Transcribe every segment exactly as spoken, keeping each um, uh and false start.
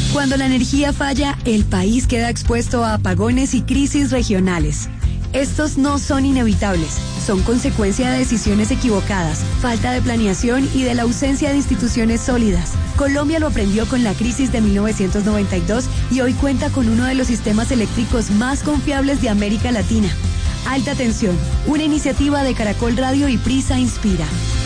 Cuando la energía falla, el país queda expuesto a apagones y crisis regionales. Estos no son inevitables, son consecuencia de decisiones equivocadas, falta de planeación y de la ausencia de instituciones sólidas. Colombia lo aprendió con la crisis de mil novecientos noventa y dos y hoy cuenta con uno de los sistemas eléctricos más confiables de América Latina. Alta Tensión, una iniciativa de Caracol Radio y Prisa Inspira.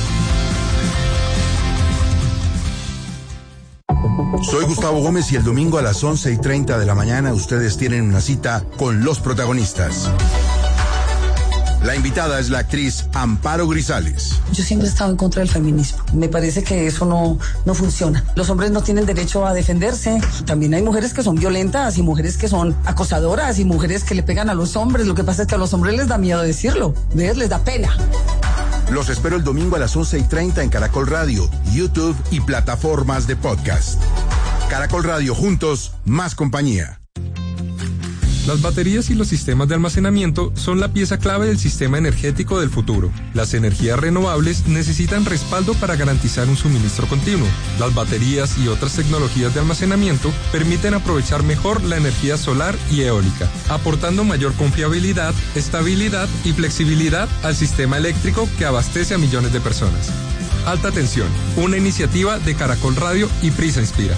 Soy Gustavo Gómez y el domingo a las once y treinta de la mañana ustedes tienen una cita con los protagonistas. La invitada es la actriz Amparo Grisales. Yo siempre he estado en contra del feminismo. Me parece que eso no, no funciona. Los hombres no tienen derecho a defenderse. También hay mujeres que son violentas y mujeres que son acosadoras y mujeres que le pegan a los hombres. Lo que pasa es que a los hombres les da miedo decirlo. ¿Ves? Les da pena. Los espero el domingo a las once y treinta en Caracol Radio, YouTube y plataformas de podcast. Caracol Radio, juntos, más compañía. Las baterías y los sistemas de almacenamiento son la pieza clave del sistema energético del futuro. Las energías renovables necesitan respaldo para garantizar un suministro continuo. Las baterías y otras tecnologías de almacenamiento permiten aprovechar mejor la energía solar y eólica, aportando mayor confiabilidad, estabilidad y flexibilidad al sistema eléctrico que abastece a millones de personas. Alta Tensión, una iniciativa de Caracol Radio y Prisa Inspira.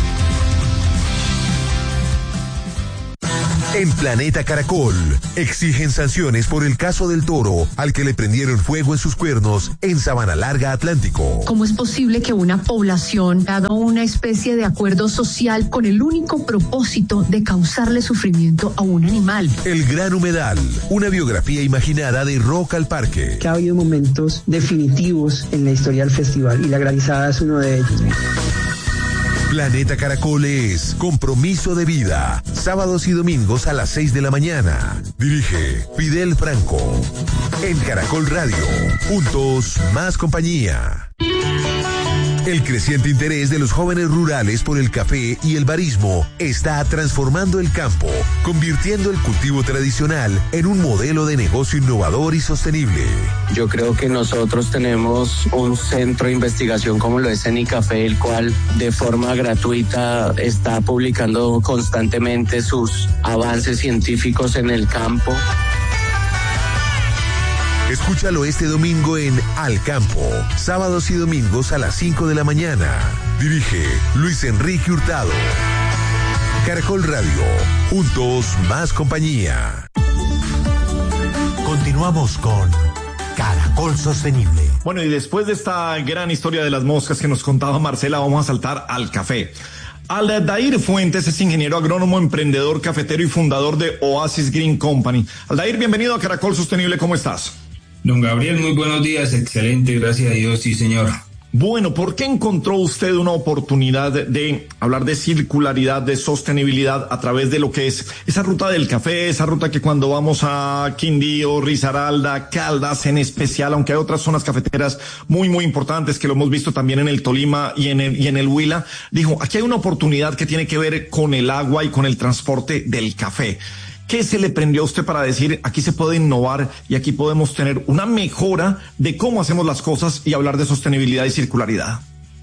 En Planeta Caracol, exigen sanciones por el caso del toro al que le prendieron fuego en sus cuernos en Sabana Larga, Atlántico. ¿Cómo es posible que una población haga una especie de acuerdo social con el único propósito de causarle sufrimiento a un animal? El Gran Humedal, una biografía imaginada de Rock al Parque. Que ha habido momentos definitivos en la historia del festival y la Granizada es uno de ellos. Planeta Caracol es compromiso de vida. Sábados y domingos a las seis de la mañana. Dirige Fidel Franco. En Caracol Radio. Juntos, más compañía. El creciente interés de los jóvenes rurales por el café y el barismo está transformando el campo, convirtiendo el cultivo tradicional en un modelo de negocio innovador y sostenible. Yo creo que nosotros tenemos un centro de investigación como lo es Cenicafé, el cual de forma gratuita está publicando constantemente sus avances científicos en el campo. Escúchalo este domingo en Al Campo, sábados y domingos a las cinco de la mañana. Dirige Luis Enrique Hurtado. Caracol Radio, juntos más compañía. Continuamos con Caracol Sostenible. Bueno, y después de esta gran historia de las moscas que nos contaba Marcela, vamos a saltar al café. Aldair Fuentes es ingeniero agrónomo, emprendedor cafetero y fundador de Oasis Green Company. Aldair, bienvenido a Caracol Sostenible, ¿cómo estás? Don Gabriel, muy buenos días, excelente, gracias a Dios, sí señor. Bueno, ¿por qué encontró usted una oportunidad de hablar de circularidad, de sostenibilidad a través de lo que es esa ruta del café, esa ruta que cuando vamos a Quindío, Risaralda, Caldas en especial, aunque hay otras zonas cafeteras muy, muy importantes que lo hemos visto también en el Tolima y en el, y en el Huila, dijo, aquí hay una oportunidad que tiene que ver con el agua y con el transporte del café? ¿Qué se le prendió a usted para decir, aquí se puede innovar y aquí podemos tener una mejora de cómo hacemos las cosas y hablar de sostenibilidad y circularidad?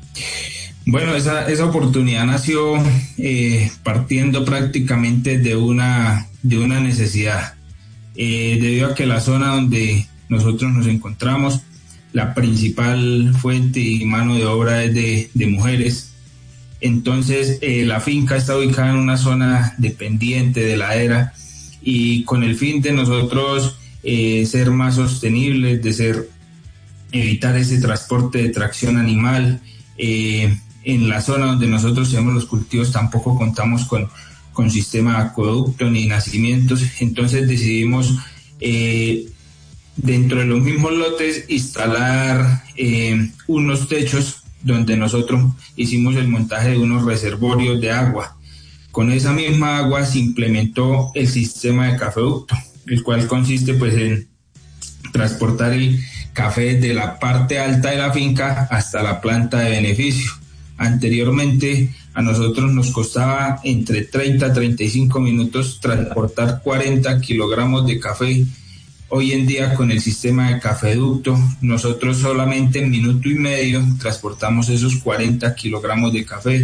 Bueno, esa, esa oportunidad nació eh, partiendo prácticamente de una, de una necesidad. Eh, debido a que la zona donde nosotros nos encontramos, la principal fuente y mano de obra es de, de mujeres. Entonces, eh, la finca está ubicada en una zona dependiente de ladera, y con el fin de nosotros eh, ser más sostenibles, de ser evitar ese transporte de tracción animal, eh, en la zona donde nosotros tenemos los cultivos tampoco contamos con, con sistema de acueducto ni nacimientos, entonces decidimos eh, dentro de los mismos lotes instalar eh, unos techos donde nosotros hicimos el montaje de unos reservorios de agua. Con esa misma agua se implementó el sistema de cafeducto, el cual consiste pues en transportar el café de la parte alta de la finca hasta la planta de beneficio. Anteriormente a nosotros nos costaba entre treinta a treinta y cinco minutos transportar cuarenta kilogramos de café. Hoy en día con el sistema de cafeducto nosotros solamente en minuto y medio transportamos esos cuarenta kilogramos de café.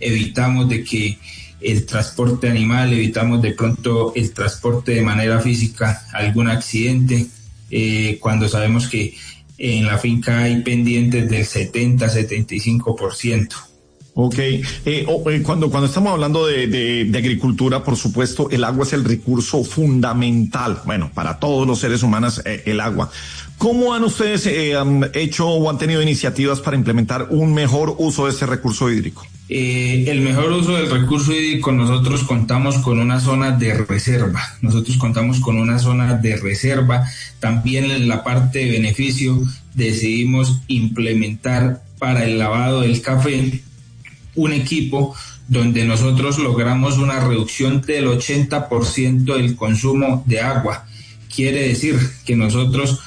evitamos de que el transporte animal, evitamos de pronto el transporte de manera física, algún accidente, eh, cuando sabemos que en la finca hay pendientes del setenta, setenta y cinco por ciento. Ok, eh, oh, eh, cuando, cuando estamos hablando de, de, de agricultura, por supuesto, el agua es el recurso fundamental, bueno, para todos los seres humanos, eh, el agua. ¿Cómo han ustedes eh, han hecho o han tenido iniciativas para implementar un mejor uso de ese recurso hídrico? Eh, el mejor uso del recurso hídrico, nosotros contamos con una zona de reserva, nosotros contamos con una zona de reserva, también en la parte de beneficio decidimos implementar para el lavado del café un equipo donde nosotros logramos una reducción del ochenta por ciento del consumo de agua. Quiere decir que nosotros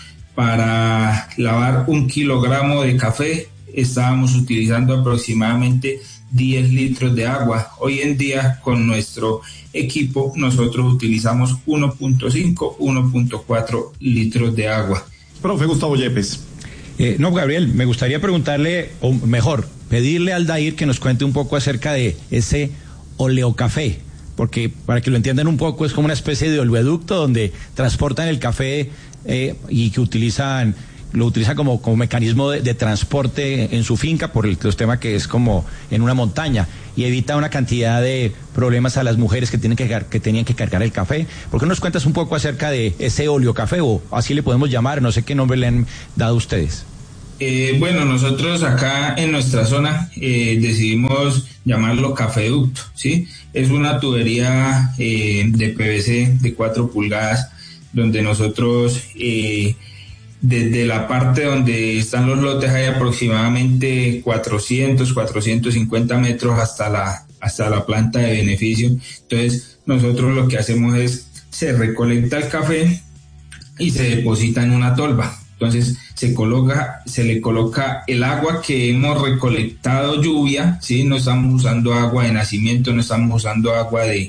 para lavar un kilogramo de café estábamos utilizando aproximadamente diez litros de agua. Hoy en día con nuestro equipo nosotros utilizamos uno punto cinco, uno punto cuatro litros de agua. Profe Gustavo Yepes. Eh, no, Gabriel, me gustaría preguntarle, o mejor, pedirle al Aldair que nos cuente un poco acerca de ese oleocafé, porque para que lo entiendan un poco es como una especie de oleoducto donde transportan el café eh, y que utilizan, lo utilizan como, como mecanismo de, de transporte en su finca por el, los temas que es como en una montaña y evita una cantidad de problemas a las mujeres que tienen que, que tenían que cargar el café. ¿Por qué no nos cuentas un poco acerca de ese oleocafé o así le podemos llamar? No sé qué nombre le han dado ustedes. Eh, bueno, nosotros acá en nuestra zona eh, decidimos llamarlo cafeducto, ¿sí? Es una tubería eh, de P V C de cuatro pulgadas donde nosotros eh, desde la parte donde están los lotes hay aproximadamente cuatrocientos, cuatrocientos cincuenta metros hasta la, hasta la planta de beneficio. Entonces nosotros lo que hacemos es se recolecta el café y se deposita en una tolva. Entonces se coloca, se le coloca el agua que hemos recolectado lluvia, ¿sí? No estamos usando agua de nacimiento, no estamos usando agua de,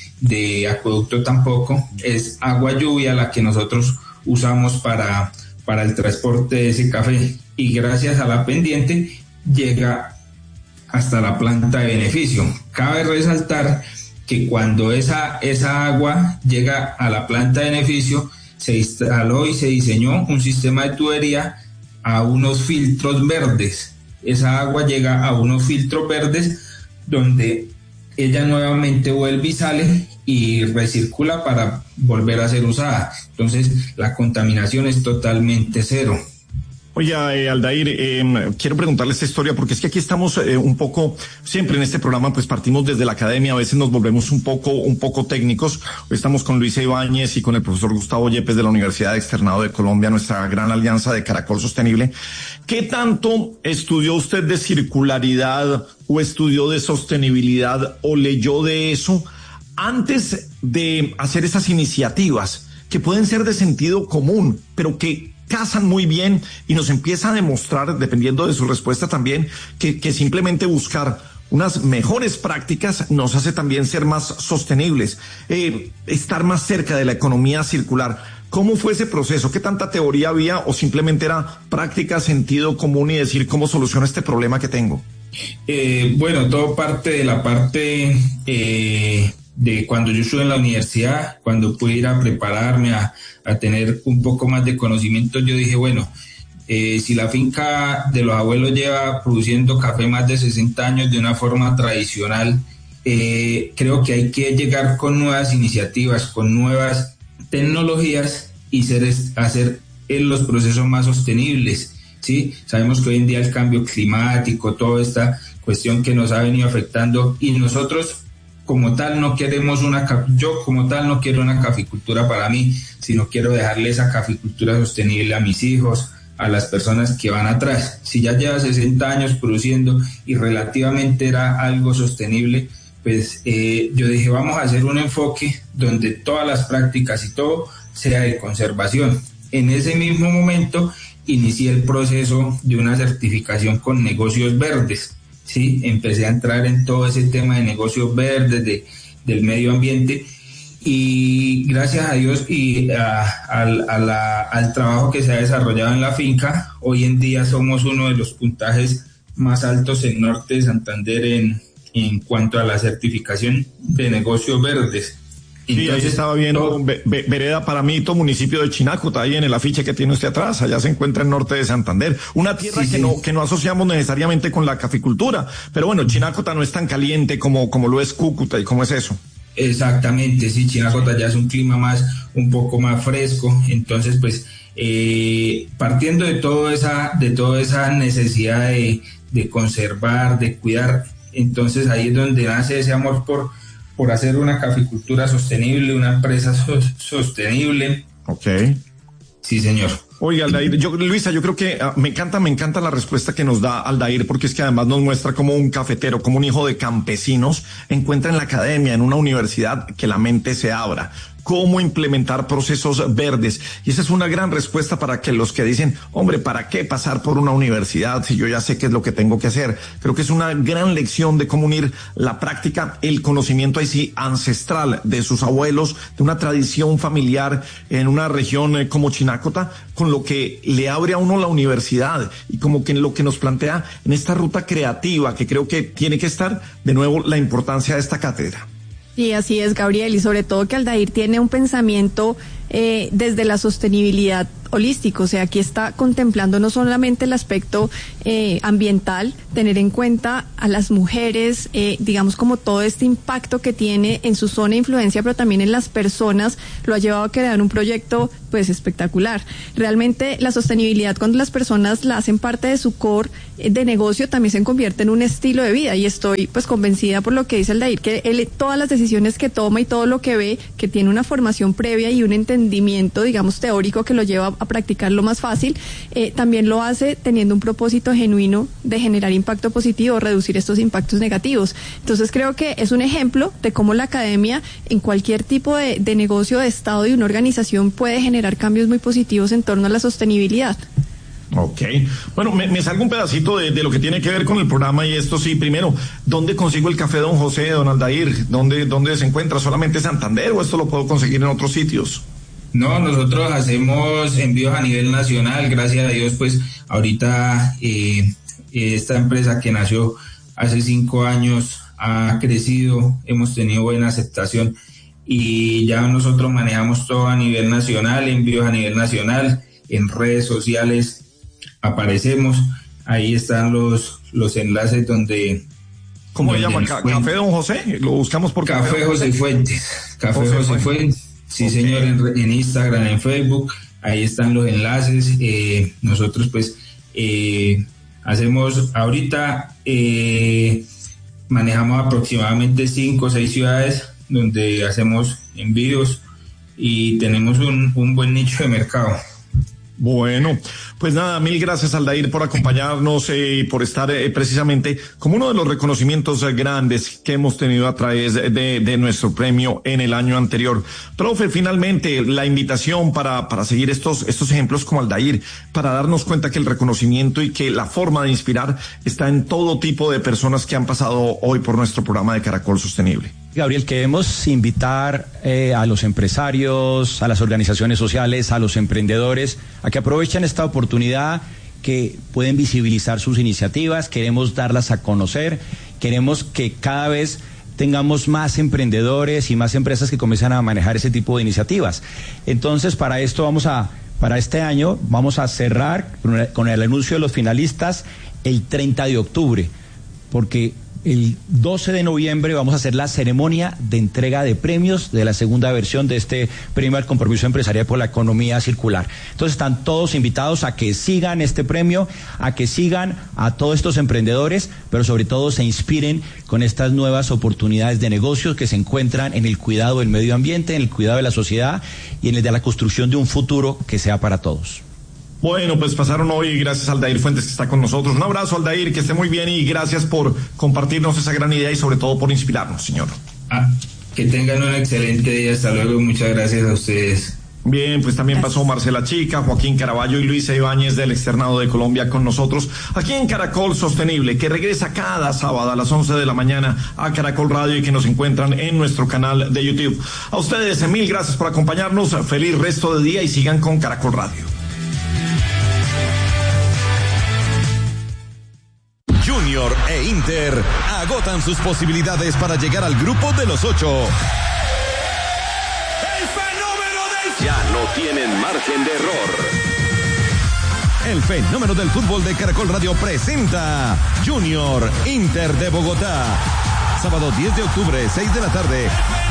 de acueducto tampoco, es agua lluvia la que nosotros usamos para, para el transporte de ese café y gracias a la pendiente llega hasta la planta de beneficio. Cabe resaltar que cuando esa, esa agua llega a la planta de beneficio se instaló y se diseñó un sistema de tubería a unos filtros verdes. Esa agua llega a unos filtros verdes donde ella nuevamente vuelve y sale y recircula para volver a ser usada. Entonces la contaminación es totalmente cero. Oye, eh, Aldair, eh, quiero preguntarle esta historia porque es que aquí estamos eh, un poco, siempre en este programa pues partimos desde la academia, a veces nos volvemos un poco, un poco técnicos. Hoy estamos con Luisa Ibáñez y con el profesor Gustavo Yepes de la Universidad de Externado de Colombia, nuestra gran alianza de Caracol Sostenible. ¿Qué tanto estudió usted de circularidad o estudió de sostenibilidad o leyó de eso antes de hacer esas iniciativas que pueden ser de sentido común, pero que casan muy bien y nos empieza a demostrar, dependiendo de su respuesta también, que, que simplemente buscar unas mejores prácticas nos hace también ser más sostenibles, eh, estar más cerca de la economía circular. ¿Cómo fue ese proceso? ¿Qué tanta teoría había o simplemente era práctica, sentido común y decir cómo soluciono este problema que tengo? Eh, bueno, todo parte de la parte eh, de cuando yo estuve en la universidad, cuando pude ir a prepararme a, a tener un poco más de conocimiento, yo dije, bueno, eh, si la finca de los abuelos lleva produciendo café más de sesenta años de una forma tradicional, eh, creo que hay que llegar con nuevas iniciativas, con nuevas tecnologías y ser, hacer los procesos más sostenibles, ¿sí? Sabemos que hoy en día el cambio climático, toda esta cuestión que nos ha venido afectando y nosotros como tal no queremos una, yo como tal no quiero una caficultura para mí, sino quiero dejarle esa caficultura sostenible a mis hijos, a las personas que van atrás. Si ya lleva sesenta años produciendo y relativamente era algo sostenible, pues eh, yo dije vamos a hacer un enfoque donde todas las prácticas y todo sea de conservación. En ese mismo momento inicié el proceso de una certificación con negocios verdes. Sí, empecé a entrar en todo ese tema de negocios verdes, de, del medio ambiente y gracias a Dios y a, a, a la, al trabajo que se ha desarrollado en la finca, hoy en día somos uno de los puntajes más altos en norte de Santander en, en cuanto a la certificación de negocios verdes. Entonces, sí, ahí estaba viendo oh, Vereda Paramito, municipio de Chinacota, ahí en el afiche que tiene usted atrás, allá se encuentra el norte de Santander, una tierra sí, que sí. no que no asociamos necesariamente con la caficultura, pero bueno, Chinacota no es tan caliente como como lo es Cúcuta, ¿y cómo es eso? Exactamente, sí, Chinacota ya es un clima más, un poco más fresco, entonces pues eh, partiendo de toda esa, de toda esa necesidad de, de conservar, de cuidar, entonces ahí es donde nace ese amor por por hacer una caficultura sostenible, una empresa so- sostenible. Ok. Sí, señor. Oiga, Aldair, yo, Luisa, yo creo que uh, me encanta, me encanta la respuesta que nos da Aldair, porque es que además nos muestra como un cafetero, como un hijo de campesinos, encuentra en la academia, en una universidad, que la mente se abra. Cómo implementar procesos verdes. Y esa es una gran respuesta para que los que dicen, hombre, ¿para qué pasar por una universidad si yo ya sé qué es lo que tengo que hacer? Creo que es una gran lección de cómo unir la práctica, el conocimiento ahí sí ancestral de sus abuelos, de una tradición familiar en una región eh, como Chinacota, con lo que le abre a uno la universidad y como que lo que nos plantea en esta ruta creativa, que creo que tiene que estar de nuevo la importancia de esta cátedra. Sí, así es, Gabriel, y sobre todo que Aldair tiene un pensamiento eh, desde la sostenibilidad holístico, o sea, aquí está contemplando no solamente el aspecto eh, ambiental, tener en cuenta a las mujeres, eh, digamos como todo este impacto que tiene en su zona de influencia, pero también en las personas, lo ha llevado a crear un proyecto pues espectacular. Realmente la sostenibilidad, cuando las personas la hacen parte de su core eh, de negocio, también se convierte en un estilo de vida, y estoy pues convencida por lo que dice Aldair, que él, todas las decisiones que toma y todo lo que ve, que tiene una formación previa y un entendimiento, digamos, teórico que lo lleva a a practicarlo más fácil, eh, también lo hace teniendo un propósito genuino de generar impacto positivo, reducir estos impactos negativos. Entonces creo que es un ejemplo de cómo la academia en cualquier tipo de, de negocio, de estado y una organización puede generar cambios muy positivos en torno a la sostenibilidad. Ok, bueno, me, me salgo un pedacito de, de lo que tiene que ver con el programa, y esto sí, primero, ¿dónde consigo el café Don José, Don Aldair? ¿Dónde, dónde se encuentra? ¿Solamente Santander o esto lo puedo conseguir en otros sitios? No, nosotros hacemos envíos a nivel nacional, gracias a Dios, pues ahorita eh, esta empresa que nació hace cinco años ha crecido, hemos tenido buena aceptación y ya nosotros manejamos todo a nivel nacional, envíos a nivel nacional, en redes sociales aparecemos, ahí están los, los enlaces donde... ¿Cómo se llama? ¿Café Don José? Lo buscamos por Café, Café José Fuentes. Café José, José Fuentes. Fuentes. Sí, okay. Señor, en, en Instagram, en Facebook, ahí están los enlaces. Eh, nosotros pues eh, hacemos, ahorita eh, manejamos aproximadamente cinco o seis ciudades donde hacemos envíos y tenemos un, un buen nicho de mercado. Bueno, pues nada, mil gracias Aldair por acompañarnos y eh, por estar eh, precisamente como uno de los reconocimientos eh, grandes que hemos tenido a través de, de nuestro premio en el año anterior. Profe, finalmente la invitación para, para seguir estos, estos ejemplos como Aldair, para darnos cuenta que el reconocimiento y que la forma de inspirar está en todo tipo de personas que han pasado hoy por nuestro programa de Caracol Sostenible. Gabriel, queremos invitar eh, a los empresarios, a las organizaciones sociales, a los emprendedores, a que aprovechen esta oportunidad, que pueden visibilizar sus iniciativas, queremos darlas a conocer, queremos que cada vez tengamos más emprendedores y más empresas que comiencen a manejar ese tipo de iniciativas. Entonces, para esto vamos a, para este año, vamos a cerrar con el anuncio de los finalistas el treinta de octubre, porque el doce de noviembre vamos a hacer la ceremonia de entrega de premios de la segunda versión de este premio al compromiso empresarial por la economía circular. Entonces están todos invitados a que sigan este premio, a que sigan a todos estos emprendedores, pero sobre todo se inspiren con estas nuevas oportunidades de negocios que se encuentran en el cuidado del medio ambiente, en el cuidado de la sociedad y en el de la construcción de un futuro que sea para todos. Bueno, pues pasaron hoy, gracias a Aldair Fuentes que está con nosotros. Un abrazo, Aldair, que esté muy bien y gracias por compartirnos esa gran idea y sobre todo por inspirarnos, señor. Ah, que tengan un excelente día, hasta luego, muchas gracias a ustedes. Bien, pues también pasó Marcela Chica, Joaquín Caraballo y Luisa Ibáñez del Externado de Colombia con nosotros aquí en Caracol Sostenible, que regresa cada sábado a las once de la mañana a Caracol Radio y que nos encuentran en nuestro canal de YouTube. A ustedes, mil gracias por acompañarnos, feliz resto de día y sigan con Caracol Radio. Junior e e Inter agotan sus posibilidades para llegar al grupo de los ocho. ¡El fenómeno del... Ya no tienen margen de error. El fenómeno del fútbol de Caracol Radio presenta Junior Inter de Bogotá. Sábado diez de octubre, seis de la tarde.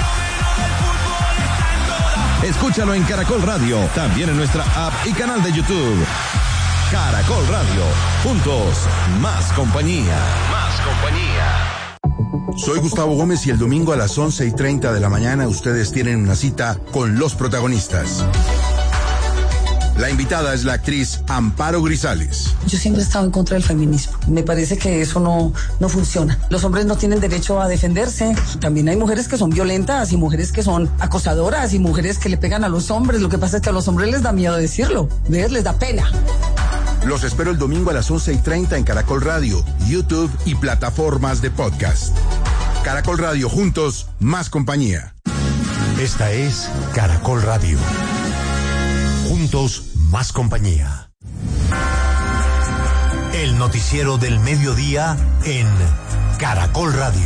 Escúchalo en Caracol Radio, también en nuestra app y canal de YouTube. Caracol Radio, juntos, más compañía. Más compañía. Soy Gustavo Gómez y el domingo a las once y treinta de la mañana ustedes tienen una cita con los protagonistas. La invitada es la actriz Amparo Grisales. Yo siempre he estado en contra del feminismo. Me parece que eso no, no funciona. Los hombres no tienen derecho a defenderse. También hay mujeres que son violentas y mujeres que son acosadoras y mujeres que le pegan a los hombres. Lo que pasa es que a los hombres les da miedo decirlo. ¿Ves? Les da pena. Los espero el domingo a las once y treinta en Caracol Radio, YouTube y plataformas de podcast. Caracol Radio, juntos, más compañía. Esta es Caracol Radio. Juntos, más compañía. El noticiero del mediodía en Caracol Radio.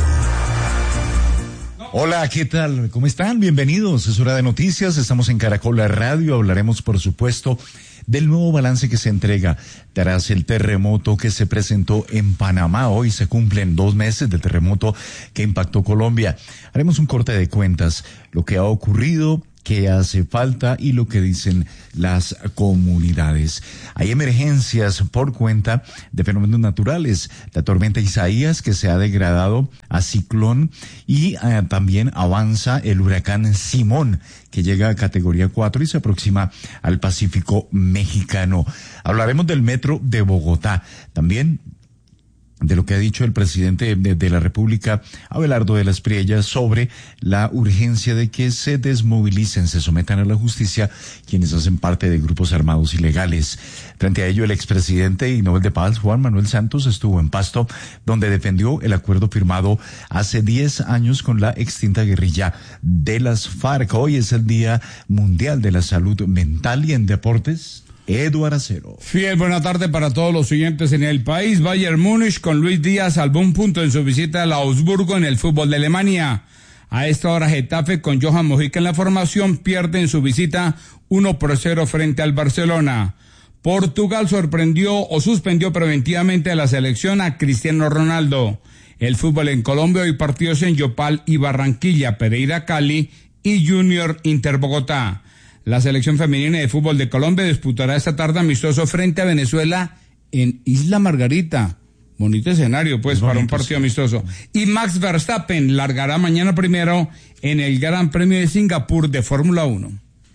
Hola, ¿qué tal? ¿Cómo están? Bienvenidos. Es hora de noticias. Estamos en Caracol Radio. Hablaremos, por supuesto, del nuevo balance que se entrega tras el terremoto que se presentó en Panamá. Hoy se cumplen dos meses del terremoto que impactó Colombia. Haremos un corte de cuentas, lo que ha ocurrido, qué hace falta y lo que dicen las comunidades. Hay emergencias por cuenta de fenómenos naturales. La tormenta Isaías, que se ha degradado a ciclón, y eh, también avanza el huracán Simón, que llega a categoría cuatro y se aproxima al Pacífico mexicano. Hablaremos del metro de Bogotá. También de lo que ha dicho el presidente de, de la República, Abelardo de las Priellas, sobre la urgencia de que se desmovilicen, se sometan a la justicia quienes hacen parte de grupos armados ilegales. Frente a ello, el expresidente y Nobel de Paz, Juan Manuel Santos, estuvo en Pasto, donde defendió el acuerdo firmado hace diez años con la extinta guerrilla de las FARC. Hoy es el Día Mundial de la Salud Mental. Y en deportes, Eduardo Acero. Fiel, buena tarde para todos los siguientes en el país. Bayern Múnich con Luis Díaz salvó un punto en su visita al Augsburgo en el fútbol de Alemania. A esta hora Getafe con Johan Mojica en la formación pierde en su visita uno por cero frente al Barcelona. Portugal sorprendió o suspendió preventivamente a la selección a Cristiano Ronaldo. El fútbol en Colombia, hoy partidos en Yopal y Barranquilla, Pereira Cali y Junior Inter Bogotá. La selección femenina de fútbol de Colombia disputará esta tarde amistoso frente a Venezuela en Isla Margarita. Bonito escenario, pues, para un partido amistoso. Y Max Verstappen largará mañana primero en el Gran Premio de Singapur de Fórmula uno.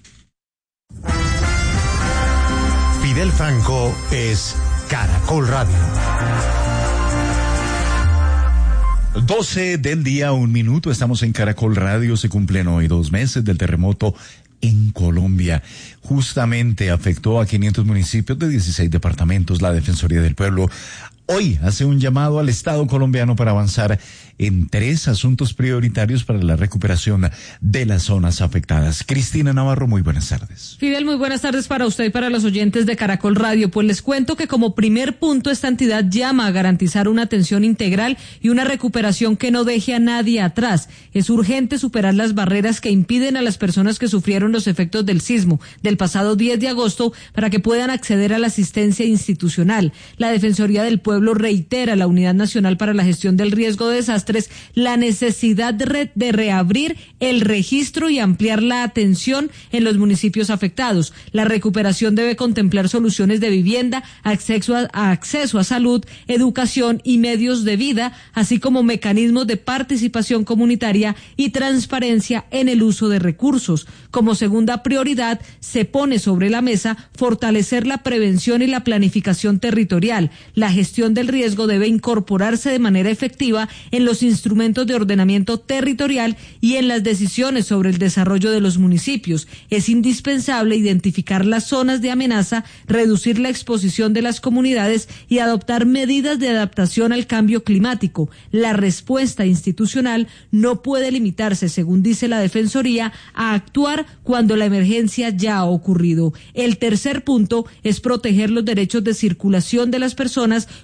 Fidel Franco es Caracol Radio. doce del día, un minuto. Estamos en Caracol Radio. Se cumplen hoy dos meses del terremoto en Colombia. Justamente afectó a quinientos municipios de dieciséis departamentos. La Defensoría del Pueblo hoy hace un llamado al Estado colombiano para avanzar en tres asuntos prioritarios para la recuperación de las zonas afectadas. Cristina Navarro, muy buenas tardes. Fidel, muy buenas tardes para usted y para los oyentes de Caracol Radio. Pues les cuento que como primer punto esta entidad llama a garantizar una atención integral y una recuperación que no deje a nadie atrás. Es urgente superar las barreras que impiden a las personas que sufrieron los efectos del sismo del pasado diez de agosto para que puedan acceder a la asistencia institucional. La Defensoría del Pueblo reitera a la Unidad Nacional para la Gestión del Riesgo de Desastres la necesidad de, re, de reabrir el registro y ampliar la atención en los municipios afectados. La recuperación debe contemplar soluciones de vivienda, acceso a, a acceso a salud, educación y medios de vida, así como mecanismos de participación comunitaria y transparencia en el uso de recursos. Como segunda prioridad, se pone sobre la mesa fortalecer la prevención y la planificación territorial. La gestión del riesgo debe incorporarse de manera efectiva en los instrumentos de ordenamiento territorial y en las decisiones sobre el desarrollo de los municipios. Es indispensable identificar las zonas de amenaza, reducir la exposición de las comunidades y adoptar medidas de adaptación al cambio climático. La respuesta institucional no puede limitarse, según dice la Defensoría, a actuar cuando la emergencia ya ha ocurrido. El tercer punto es proteger los derechos de circulación de las personas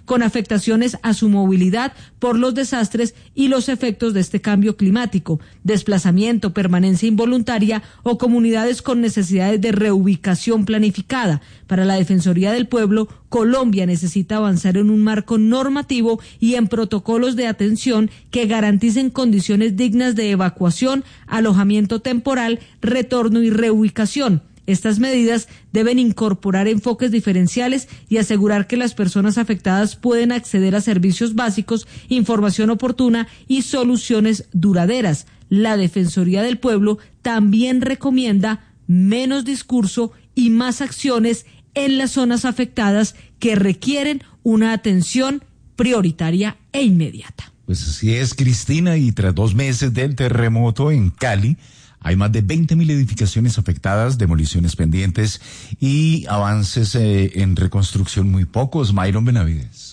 con afectaciones a su movilidad por los desastres y los efectos de este cambio climático, desplazamiento, permanencia involuntaria o comunidades con necesidades de reubicación planificada. Para la Defensoría del Pueblo, Colombia necesita avanzar en un marco normativo y en protocolos de atención que garanticen condiciones dignas de evacuación, alojamiento temporal, retorno y reubicación. Estas medidas deben incorporar enfoques diferenciales y asegurar que las personas afectadas pueden acceder a servicios básicos, información oportuna y soluciones duraderas. La Defensoría del Pueblo también recomienda menos discurso y más acciones en las zonas afectadas que requieren una atención prioritaria e inmediata. Pues así es, Cristina, y tras dos meses del terremoto en Cali, hay más de veinte mil edificaciones afectadas, demoliciones pendientes y avances eh, en reconstrucción muy pocos. Myron Benavides.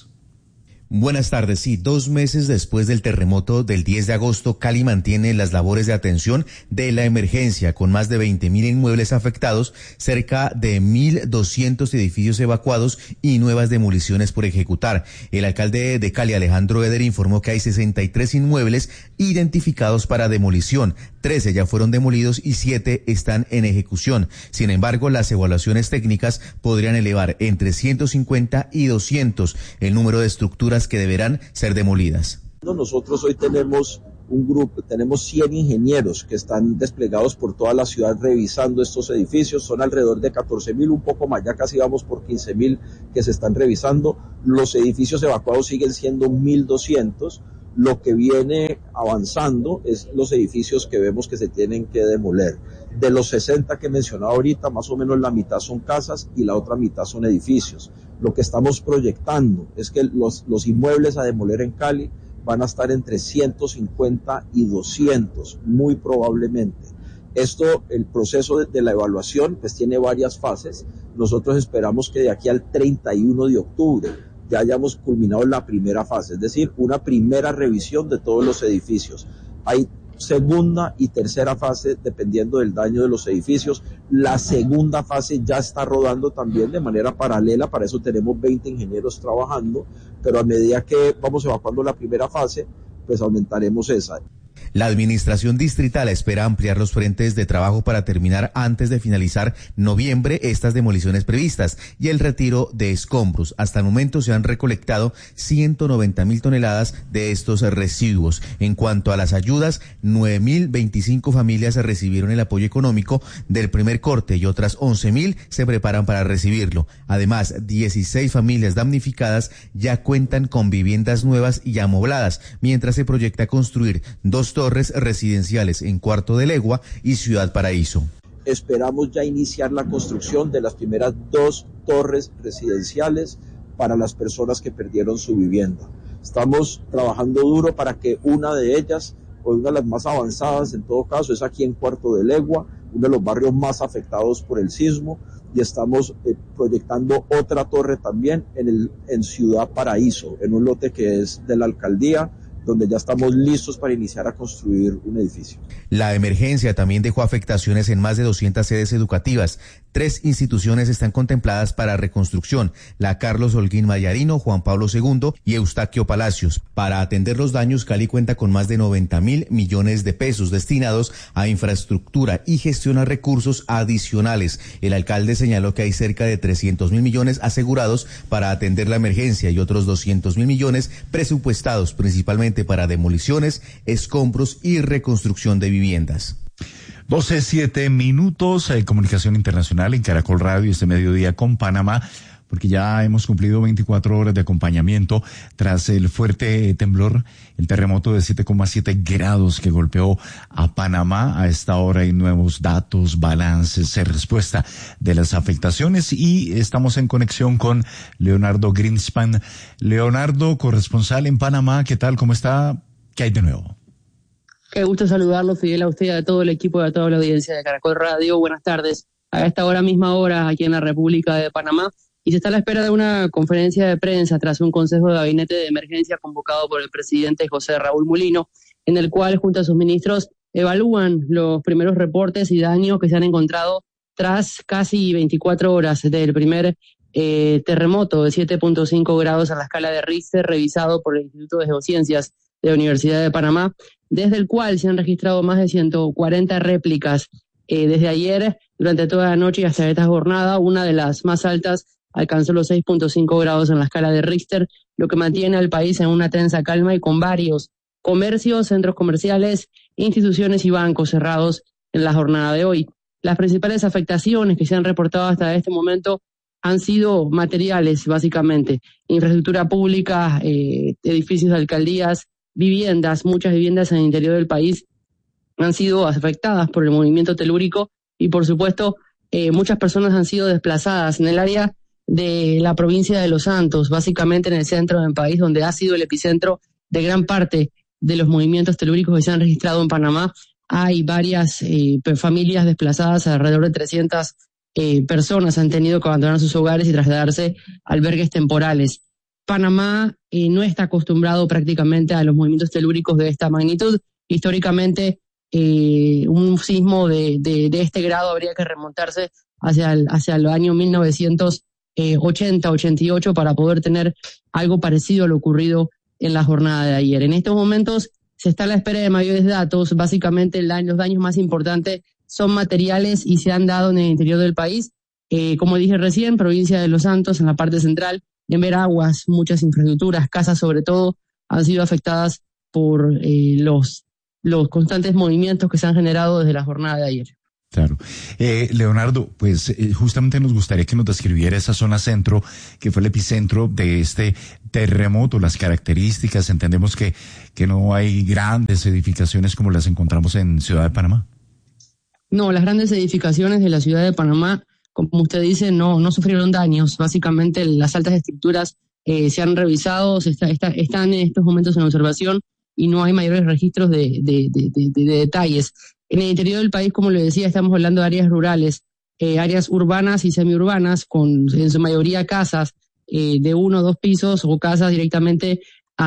Buenas tardes. Sí, dos meses después del terremoto del diez de agosto, Cali mantiene las labores de atención de la emergencia, con más de veinte mil inmuebles afectados, cerca de mil doscientos edificios evacuados y nuevas demoliciones por ejecutar. El alcalde de Cali, Alejandro Eder, informó que hay sesenta y tres inmuebles identificados para demolición. trece ya fueron demolidos y siete están en ejecución. Sin embargo, las evaluaciones técnicas podrían elevar entre ciento cincuenta y doscientos el número de estructuras que deberán ser demolidas. Nosotros hoy tenemos un grupo, tenemos cien ingenieros que están desplegados por toda la ciudad revisando estos edificios. Son alrededor de catorce mil, un poco más, ya casi vamos por quince mil que se están revisando. Los edificios evacuados siguen siendo mil doscientos. Lo que viene avanzando es los edificios que vemos que se tienen que demoler. De los sesenta que mencionaba ahorita, más o menos la mitad son casas y la otra mitad son edificios. Lo que estamos proyectando es que los, los inmuebles a demoler en Cali van a estar entre ciento cincuenta y doscientos, muy probablemente. Esto, el proceso de, de la evaluación, pues tiene varias fases. Nosotros esperamos que de aquí al treinta y uno de octubre ya hayamos culminado la primera fase, es decir, una primera revisión de todos los edificios. Hay segunda y tercera fase dependiendo del daño de los edificios. La segunda fase ya está rodando también de manera paralela, para eso tenemos veinte ingenieros trabajando, pero a medida que vamos evacuando la primera fase, pues aumentaremos esa. La administración distrital espera ampliar los frentes de trabajo para terminar antes de finalizar noviembre estas demoliciones previstas y el retiro de escombros. Hasta el momento se han recolectado ciento noventa mil toneladas de estos residuos. En cuanto a las ayudas, nueve mil veinticinco familias recibieron el apoyo económico del primer corte y otras once mil se preparan para recibirlo. Además, dieciséis familias damnificadas ya cuentan con viviendas nuevas y amobladas, mientras se proyecta construir dos torres residenciales en Cuarto de Legua y Ciudad Paraíso. Esperamos ya iniciar la construcción de las primeras dos torres residenciales para las personas que perdieron su vivienda. Estamos trabajando duro para que una de ellas, o una de las más avanzadas en todo caso, es aquí en Cuarto de Legua, uno de los barrios más afectados por el sismo, y estamos eh, proyectando otra torre también en, el, en Ciudad Paraíso, en un lote que es de la alcaldía, donde ya estamos listos para iniciar a construir un edificio. La emergencia también dejó afectaciones en más de doscientas sedes educativas. Tres instituciones están contempladas para reconstrucción: la Carlos Holguín Mayarino, Juan Pablo segundo y Eustaquio Palacios. Para atender los daños, Cali cuenta con más de noventa mil millones de pesos destinados a infraestructura y gestiona recursos adicionales. El alcalde señaló que hay cerca de trescientos mil millones asegurados para atender la emergencia y otros doscientos mil millones presupuestados principalmente para demoliciones, escombros y reconstrucción de viviendas. doce, siete minutos, eh, comunicación internacional en Caracol Radio este mediodía con Panamá, porque ya hemos cumplido veinticuatro horas de acompañamiento tras el fuerte temblor, el terremoto de siete coma siete grados que golpeó a Panamá. A esta hora hay nuevos datos, balances, respuesta de las afectaciones, y estamos en conexión con Leonardo Greenspan. Leonardo, corresponsal en Panamá, ¿qué tal? ¿Cómo está? ¿Qué hay de nuevo? Qué gusto saludarlo, Fidel, a usted y a todo el equipo y a toda la audiencia de Caracol Radio. Buenas tardes. A esta hora, misma hora, aquí en la República de Panamá, y se está a la espera de una conferencia de prensa tras un consejo de gabinete de emergencia convocado por el presidente José Raúl Mulino, en el cual, junto a sus ministros, evalúan los primeros reportes y daños que se han encontrado tras casi veinticuatro horas del primer eh, terremoto de siete punto cinco grados a la escala de Richter, revisado por el Instituto de Geociencias de la Universidad de Panamá, desde el cual se han registrado más de ciento cuarenta réplicas eh, desde ayer, durante toda la noche y hasta esta jornada. Una de las más altas alcanzó los seis punto cinco grados en la escala de Richter, lo que mantiene al país en una tensa calma y con varios comercios, centros comerciales, instituciones y bancos cerrados en la jornada de hoy. Las principales afectaciones que se han reportado hasta este momento han sido materiales, básicamente. Infraestructura pública, eh, edificios de alcaldías, viviendas, muchas viviendas en el interior del país han sido afectadas por el movimiento telúrico y, por supuesto, eh, muchas personas han sido desplazadas en el área de la provincia de Los Santos, básicamente en el centro del país, donde ha sido el epicentro de gran parte de los movimientos telúricos que se han registrado en Panamá. Hay varias eh, familias desplazadas, alrededor de trescientas eh, personas han tenido que abandonar sus hogares y trasladarse a albergues temporales. Panamá eh, no está acostumbrado prácticamente a los movimientos telúricos de esta magnitud. Históricamente, eh, un sismo de, de, de este grado habría que remontarse hacia el, hacia el año mil novecientos ochenta, ochenta y ocho para poder tener algo parecido a lo ocurrido en la jornada de ayer. En estos momentos se está a la espera de mayores datos. Básicamente el daño, los daños más importantes son materiales y se han dado en el interior del país. Eh, como dije recién, provincia de Los Santos, en la parte central, en Veraguas, muchas infraestructuras, casas sobre todo, han sido afectadas por eh, los, los constantes movimientos que se han generado desde la jornada de ayer. Claro. Eh, Leonardo, pues eh, justamente nos gustaría que nos describiera esa zona centro, que fue el epicentro de este terremoto, las características. Entendemos que, que no hay grandes edificaciones como las encontramos en Ciudad de Panamá. No, las grandes edificaciones de la Ciudad de Panamá, como usted dice, no, no sufrieron daños. Básicamente las altas estructuras eh, se han revisado, se está, está, están en estos momentos en observación y no hay mayores registros de, de, de, de, de, de detalles. En el interior del país, como le decía, estamos hablando de áreas rurales, eh, áreas urbanas y semiurbanas, con en su mayoría casas eh, de uno o dos pisos o casas directamente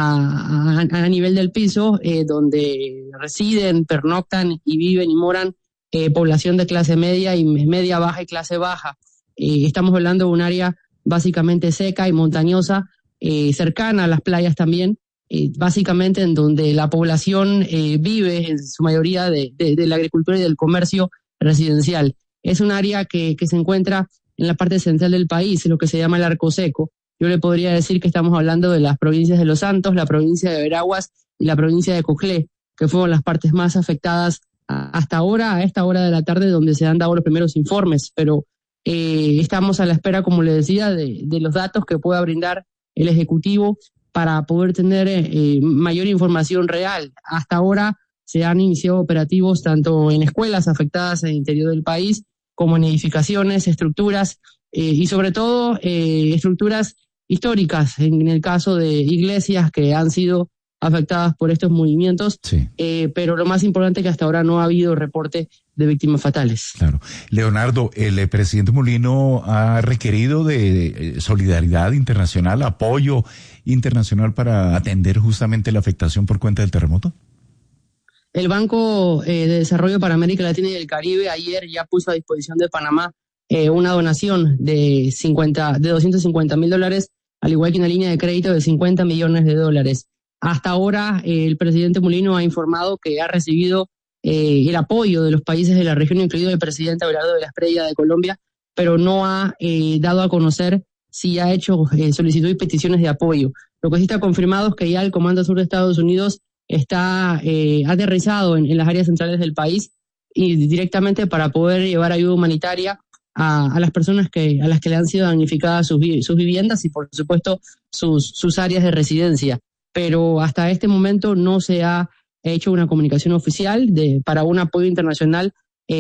a, a, a nivel del piso, eh, donde residen, pernoctan y viven y moran eh, población de clase media y media baja y clase baja. Eh, estamos hablando de un área básicamente seca y montañosa, eh, cercana a las playas también, Eh, básicamente en donde la población eh, vive en su mayoría de, de, de la agricultura y del comercio residencial. Es un área que, que se encuentra en la parte central del país, lo que se llama el Arco Seco. Yo le podría decir que estamos hablando de las provincias de Los Santos, la provincia de Veraguas y la provincia de Coclé, que fueron las partes más afectadas a, hasta ahora, a esta hora de la tarde, donde se han dado los primeros informes, pero eh, estamos a la espera, como le decía, de, de los datos que pueda brindar el Ejecutivo para poder tener eh, mayor información real. Hasta ahora se han iniciado operativos tanto en escuelas afectadas en el interior del país, como en edificaciones, estructuras eh, y sobre todo eh, estructuras históricas, en el caso de iglesias que han sido afectadas por estos movimientos, sí. eh, pero lo más importante es que hasta ahora no ha habido reporte de víctimas fatales. Claro. Leonardo, el eh, presidente Mulino ha requerido de eh, solidaridad internacional, apoyo internacional para atender justamente la afectación por cuenta del terremoto. El Banco eh, de Desarrollo para América Latina y el Caribe ayer ya puso a disposición de Panamá eh, una donación de cincuenta, de doscientos cincuenta mil dólares, al igual que una línea de crédito de cincuenta millones de dólares. Hasta ahora, eh, el presidente Mulino ha informado que ha recibido eh, el apoyo de los países de la región, incluido el presidente Abelardo de la Espriella de Colombia, pero no ha eh, dado a conocer si ha hecho eh, solicitud y peticiones de apoyo. Lo que sí está confirmado es que ya el Comando Sur de Estados Unidos está eh, aterrizado en, en las áreas centrales del país y directamente para poder llevar ayuda humanitaria a, a las personas que a las que le han sido damnificadas sus, sus viviendas y, por supuesto, sus, sus áreas de residencia. Pero hasta este momento no se ha hecho una comunicación oficial de, para un apoyo internacional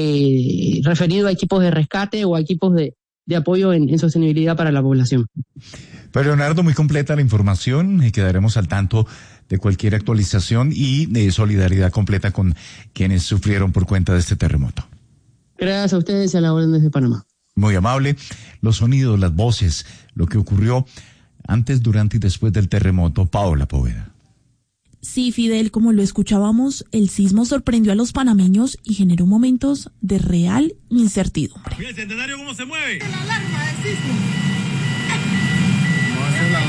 eh, referido a equipos de rescate o a equipos de, de apoyo en, en sostenibilidad para la población. Pero Leonardo, muy completa la información y quedaremos al tanto de cualquier actualización y de solidaridad completa con quienes sufrieron por cuenta de este terremoto. Gracias a ustedes y a la orden desde Panamá. Muy amable. Los sonidos, las voces, lo que ocurrió antes, durante y después del terremoto. Paola Poveda. Sí, Fidel, como lo escuchábamos, el sismo sorprendió a los panameños y generó momentos de real incertidumbre. Mira el centenario cómo se mueve. La alarma del sismo.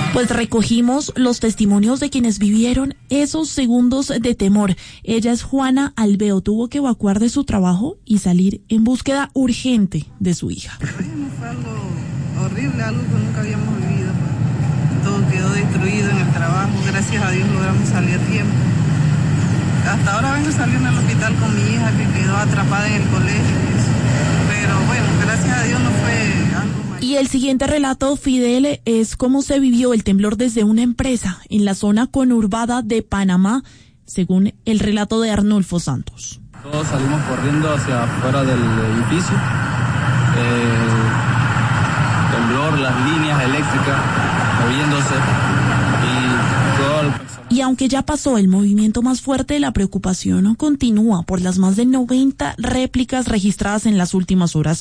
Pues recogimos los testimonios de quienes vivieron esos segundos de temor. Ella es Juana Alveo, tuvo que evacuar de su trabajo y salir en búsqueda urgente de su hija. Fue algo horrible, algo que nunca habíamos vivido. Todo quedó destruido en el trabajo, gracias a Dios logramos salir a tiempo. Hasta ahora vengo saliendo al hospital con mi hija que quedó atrapada en el colegio, pero bueno, gracias a Dios no fue algo. Y el siguiente relato, Fidel, es cómo se vivió el temblor desde una empresa en la zona conurbada de Panamá, según el relato de Arnulfo Santos. Todos salimos corriendo hacia afuera del edificio. El temblor, las líneas eléctricas moviéndose y todo el... Y aunque ya pasó el movimiento más fuerte, la preocupación continúa por las más de noventa réplicas registradas en las últimas horas.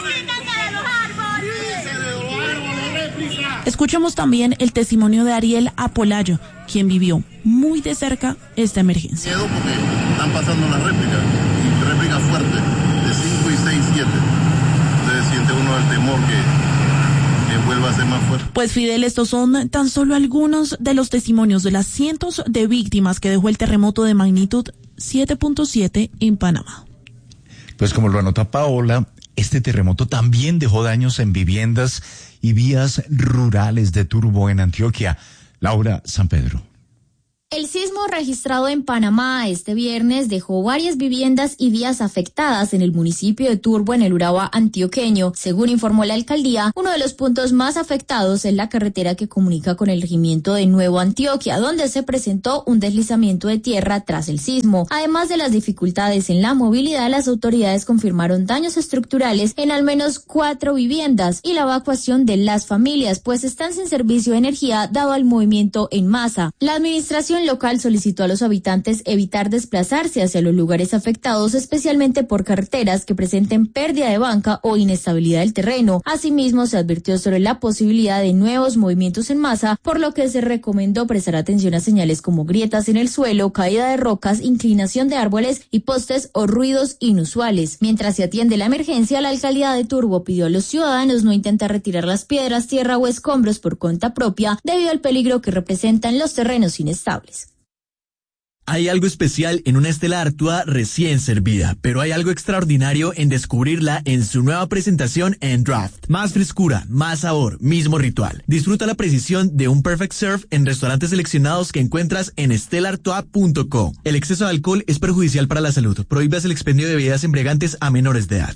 Escuchemos también el testimonio de Ariel Apolayo, quien vivió muy de cerca esta emergencia. Miedo porque están pasando las réplicas, réplicas fuertes, de cinco y seis, siete. Entonces siente uno el temor que, que vuelva a ser más fuerte. Pues Fidel, estos son tan solo algunos de los testimonios de las cientos de víctimas que dejó el terremoto de magnitud siete punto siete en Panamá. Pues como lo anota Paola, este terremoto también dejó daños en viviendas y vías rurales de Turbo en Antioquia. Laura San Pedro. El sismo registrado en Panamá este viernes dejó varias viviendas y vías afectadas en el municipio de Turbo, en el Urabá antioqueño. Según informó la alcaldía, uno de los puntos más afectados es la carretera que comunica con el regimiento de Nuevo Antioquia, donde se presentó un deslizamiento de tierra tras el sismo. Además de las dificultades en la movilidad, las autoridades confirmaron daños estructurales en al menos cuatro viviendas y la evacuación de las familias, pues están sin servicio de energía dado al movimiento en masa. La administración local solicitó a los habitantes evitar desplazarse hacia los lugares afectados, especialmente por carreteras que presenten pérdida de banca o inestabilidad del terreno. Asimismo, se advirtió sobre la posibilidad de nuevos movimientos en masa, por lo que se recomendó prestar atención a señales como grietas en el suelo, caída de rocas, inclinación de árboles y postes o ruidos inusuales. Mientras se atiende la emergencia, la alcaldía de Turbo pidió a los ciudadanos no intentar retirar las piedras, tierra o escombros por cuenta propia debido al peligro que representan los terrenos inestables. Hay algo especial en una Stella Artois recién servida, pero hay algo extraordinario en descubrirla en su nueva presentación en Draft. Más frescura, más sabor, mismo ritual. Disfruta la precisión de un Perfect Serve en restaurantes seleccionados que encuentras en stella artois punto co. El exceso de alcohol es perjudicial para la salud. Prohíbas el expendio de bebidas embriagantes a menores de edad.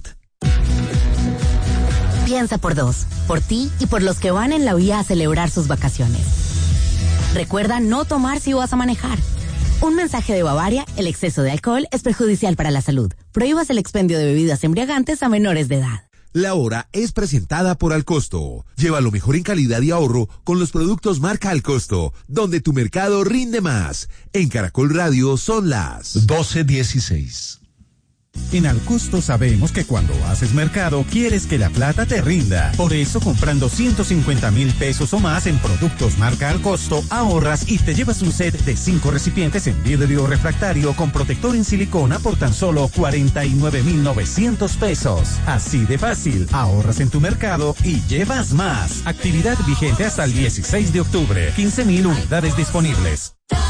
Piensa por dos, por ti y por los que van en la vía a celebrar sus vacaciones. Recuerda no tomar si vas a manejar. Un mensaje de Bavaria: el exceso de alcohol es perjudicial para la salud. Prohíbas el expendio de bebidas embriagantes a menores de edad. La hora es presentada por Alcosto. Lleva lo mejor en calidad y ahorro con los productos marca Alcosto, donde tu mercado rinde más. En Caracol Radio son las doce dieciséis. En Alcosto sabemos que cuando haces mercado quieres que la plata te rinda. Por eso, comprando ciento cincuenta mil pesos o más en productos marca Alcosto, ahorras y te llevas un set de cinco recipientes en vidrio refractario con protector en silicona por tan solo cuarenta y nueve mil novecientos pesos. Así de fácil, ahorras en tu mercado y llevas más. Actividad vigente hasta el dieciséis de octubre. quince mil unidades disponibles.